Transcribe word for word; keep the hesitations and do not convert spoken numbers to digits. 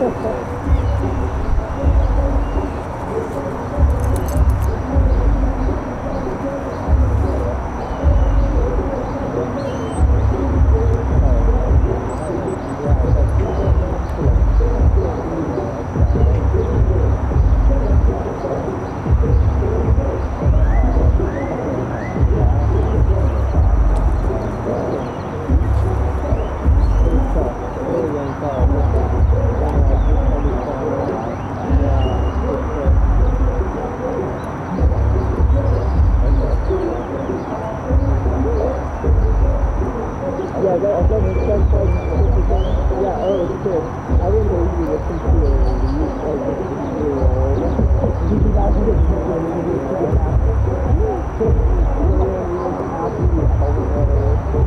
Yeah, that, I think it's like, yeah, oh, it's good. I didn't know you were computer. You like the computer. You guys get computer. You get